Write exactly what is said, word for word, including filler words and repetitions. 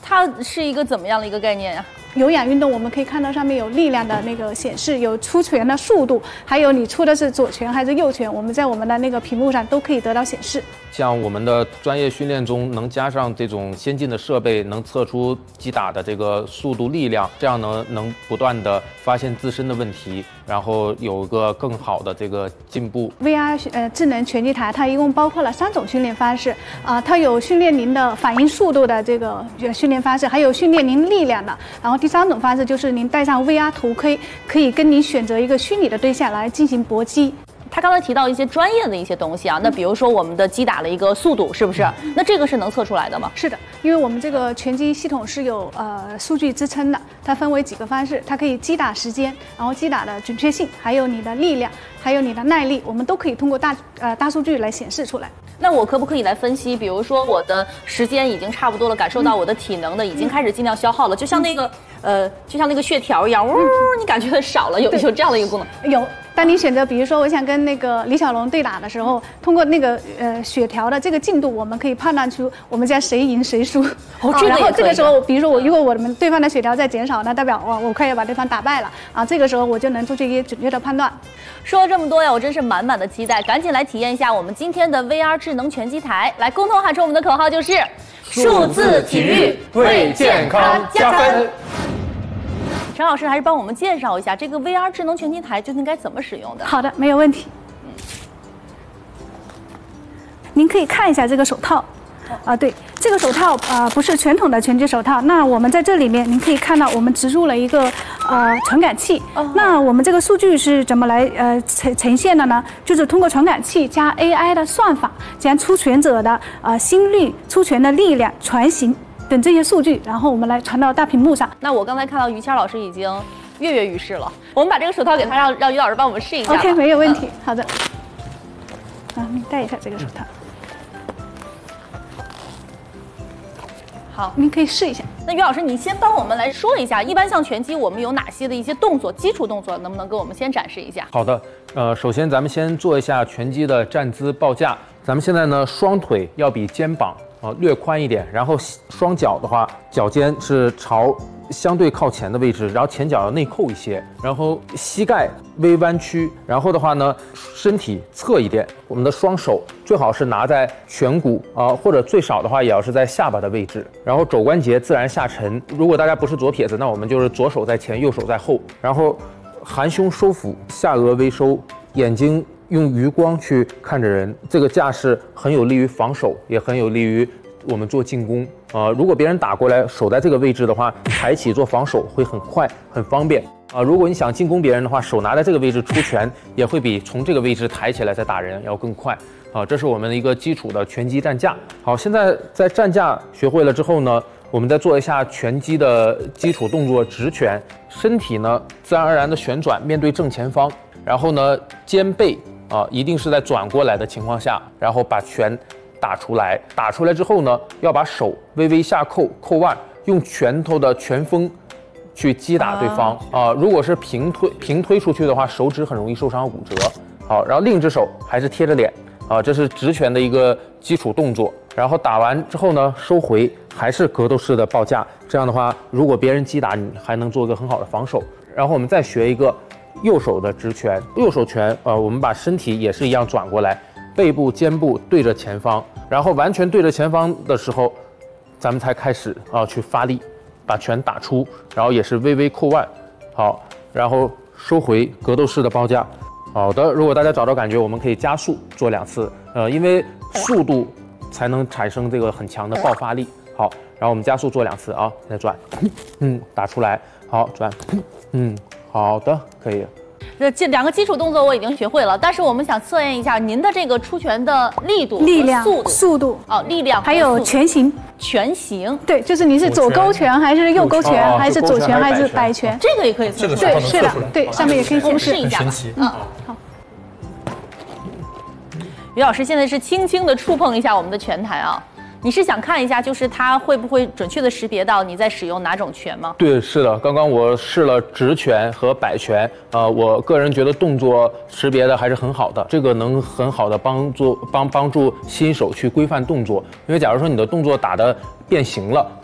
它是一个怎么样的一个概念呀？ 有氧运动，我们可以看到上面有力量的那个显示，有出拳的速度，还有你出的是左拳还是右拳，我们在我们的那个屏幕上都可以得到显示。 像我们的专业训练中能加上这种先进的设备，能测出击打的这个速度、力量，这样呢能不断的发现自身的问题，然后有一个更好的这个进步。 V R 呃智能拳击台它一共包括了三种训练方式啊、呃，它有训练您的反应速度的这个训练方式，还有训练您力量的。然后第三种方式就是您戴上 V R 头盔，可以跟您选择一个虚拟的对象来进行搏击。 他刚才提到一些专业的一些东西啊，那比如说我们的击打的一个速度是不是？那这个是能测出来的吗？ 是的，因为我们这个拳击系统是有呃数据支撑的，它分为几个方式，它可以击打时间，然后击打的准确性，还有你的力量，还有你的耐力，我们都可以通过大呃大数据来显示出来。 那我可不可以来分析？比如说我的时间已经差不多了，感受到我的体能的已经开始尽量消耗了，就像那个呃，就像那个血条一样，呜，你感觉少了，有有这样的一个功能？ 有。当你选择，比如说我想跟那个李小龙对打的时候，通过那个呃血条的这个进度，我们可以判断出我们家谁赢谁输。 哦，这个也可以。 然后这个时候，比如说我如果我们对方的血条在减少，那代表哇我快要把对方打败了啊，这个时候我就能做出一些准确的判断。 说了这么多呀，我真是满满的期待，赶紧来体验一下我们今天的 V R 智能拳击台，来共同喊出我们的口号就是数字体育为健康加分。 陈老师还是帮我们介绍一下这个 V R 智能拳击台究竟该怎么使用的？ 好的，没有问题。您可以看一下这个手套，啊，对，这个手套啊、呃、不是传统的拳击手套。那我们在这里面，您可以看到我们植入了一个呃传感器。哦、那我们这个数据是怎么来呃呈呈现的呢？就是通过传感器加 A I 的算法，将出拳者的呃心率、出拳的力量、船型等这些数据，然后我们来传到大屏幕上。 那我刚才看到于谦老师已经跃跃欲试了，我们把这个手套给他，让让于老师帮我们试一下。 OK， 没有问题。嗯、好的。啊，你戴一下这个手套。 好， 您可以试一下。 那于老师，你先帮我们来说一下，一般像拳击我们有哪些的一些动作，基础动作，能不能给我们先展示一下？ 好的，呃，首先咱们先做一下拳击的站姿抱架。咱们现在呢，双腿要比肩膀呃略宽一点，然后双脚的话，脚尖是朝相对靠前的位置，然后前脚要内扣一些，然后膝盖微弯曲，然后的话呢，身体侧一点，我们的双手最好是拿在颧骨啊、呃，或者最少的话也要是在下巴的位置，然后肘关节自然下沉。如果大家不是左撇子，那我们就是左手在前，右手在后，然后含胸收腹，下颚微收，眼睛用余光去看着人，这个架势很有利于防守，也很有利于我们做进攻。呃，如果别人打过来，手在这个位置的话，抬起做防守会很快，很方便。啊、呃，如果你想进攻别人的话，手拿在这个位置出拳，也会比从这个位置抬起来再打人要更快。啊、呃，这是我们的一个基础的拳击站架。好，现在在站架学会了之后呢，我们再做一下拳击的基础动作直拳，身体呢自然而然的旋转，面对正前方，然后呢肩背啊、呃、一定是在转过来的情况下，然后把拳打出来，打出来之后呢，要把手微微下扣，扣腕，用拳头的拳锋去击打对方啊、呃。如果是平推平推出去的话，手指很容易受伤骨折。好，然后另一只手还是贴着脸啊、呃，这是直拳的一个基础动作。然后打完之后呢，收回，还是格斗式的抱架。这样的话，如果别人击打你，还能做一个很好的防守。然后我们再学一个右手的直拳，右手拳呃，我们把身体也是一样转过来。背部、肩部对着前方，然后完全对着前方的时候，咱们才开始啊、呃、去发力，把拳打出，然后也是微微扣腕，好，然后收回格斗式的抱架。好的，如果大家找到感觉，我们可以加速做两次，呃，因为速度才能产生这个很强的爆发力。好，然后我们加速做两次啊，再转，嗯，打出来，好，转，嗯，好的，可以。 这这两个基础动作我已经学会了，但是我们想测验一下您的这个出拳的力度、 力量、 速度、 速度哦，力量还有拳型。 拳型， 对，就是你是左勾拳还是右勾拳， 哦、 还是左拳还是摆拳？ 这个也可以测试。 对，是的，对，上面也可以显示。 试一下吧。 嗯，好。 于老师现在是轻轻的触碰一下我们的拳台啊。你是想看一下，就是它会不会准确的识别到你在使用哪种拳吗？ 对，是的，刚刚我试了直拳和摆拳，呃，我个人觉得动作识别的还是很好的，这个能很好的帮助帮帮助新手去规范动作，因为假如说你的动作打的变形了，